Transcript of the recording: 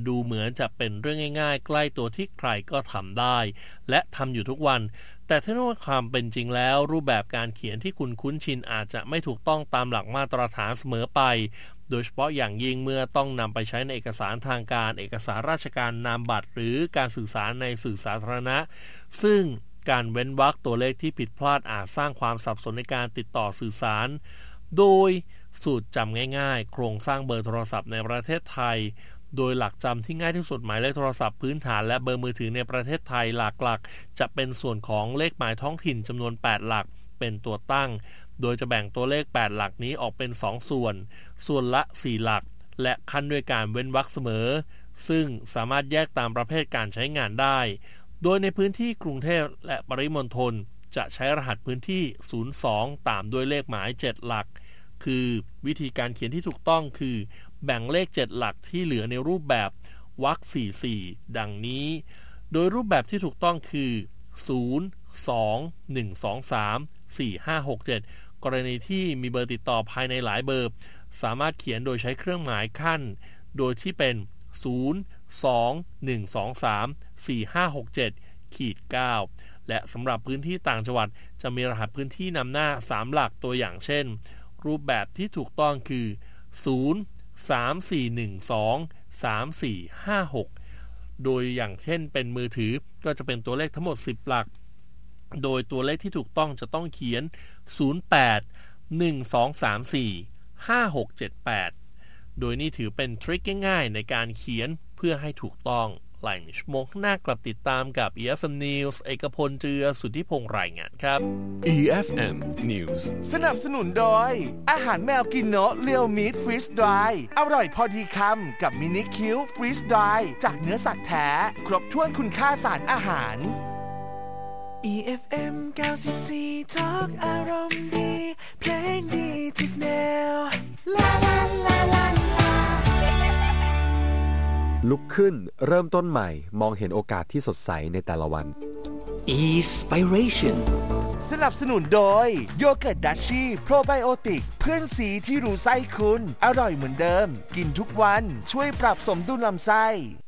ดูเหมือนจะเป็นเรื่องง่ายๆใกล้ตัวที่ใครก็ทำได้และทำอยู่ทุกวันแต่ถ้าในความเป็นจริงแล้วรูปแบบการเขียนที่คุณคุ้นชินอาจจะไม่ถูกต้องตามหลักมาตรฐานเสมอไปโดยเฉพาะอย่างยิ่งเมื่อต้องนำไปใช้ในเอกสารทางการเอกสารราชการนามบัตรหรือการสื่อสารในสื่อสาธารณะซึ่งการเว้นวรรคตัวเลขที่ผิดพลาดอาจสร้างความสับสนในการติดต่อสื่อสารโดยสูตรจำง่ายๆโครงสร้างเบอร์โทรศัพท์ในประเทศไทยโดยหลักจำที่ง่ายที่สุดหมายเลขโทรศัพท์พื้นฐานและเบอร์มือถือในประเทศไทยหลักๆจะเป็นส่วนของเลขหมายท้องถิ่นจำนวน8หลักเป็นตัวตั้งโดยจะแบ่งตัวเลข8หลักนี้ออกเป็น2ส่วนละ4หลักและขั้นด้วยการเว้นวรรคเสมอซึ่งสามารถแยกตามประเภทการใช้งานได้โดยในพื้นที่กรุงเทพและปริมณฑลจะใช้รหัสพื้นที่02ตามด้วยเลขหมาย7หลักคือวิธีการเขียนที่ถูกต้องคือแบ่งเลข7หลักที่เหลือในรูปแบบวรรค44ดังนี้โดยรูปแบบที่ถูกต้องคือ0 2 1 2 3 4 5 6 7กรณีที่มีเบอร์ติดต่อภายในหลายเบอร์สามารถเขียนโดยใช้เครื่องหมายขั้นโดยที่เป็น0 2 1 2 3 4 5 6 7 9และสำหรับพื้นที่ต่างจังหวัดจะมีรหัสพื้นที่นำหน้า3หลักตัวอย่างเช่นรูปแบบที่ถูกต้องคือ0 3 4 1 2 3 4 5 6โดยอย่างเช่นเป็นมือถือก็จะเป็นตัวเลขทั้งหมด10หลักโดยตัวเลขที่ถูกต้องจะต้องเขียน08 1 2 3 4 5 6 7 8โดยนี่ถือเป็นทริคง่ายๆในการเขียนเพื่อให้ถูกต้องหลายชั่วโมงหน้ากลับติดตามกับ EFM News เอกพลเจือสุทธิพงษ์รายงานครับ EFM News สนับสนุนโดยอาหารแมวกินโนะเรียวมีทฟรีสดรายอร่อยพอดีคำกับมินิคิวฟรีสดรายจากเนื้อสัตว์แท้ครบถ้วนคุณค่าสารอาหาร EFM 94 Talk อารมณ์ดีเพลงดีทุกแนวลาลาลาลาลุกขึ้นเริ่มต้นใหม่มองเห็นโอกาสที่สดใสในแต่ละวัน Inspiration สนับสนุนโดยโยเกิร์ตดัชชี่โปรไบโอติกเพื่อนสีที่รู้ไส้คุณอร่อยเหมือนเดิมกินทุกวันช่วยปรับสมดุลลำไส้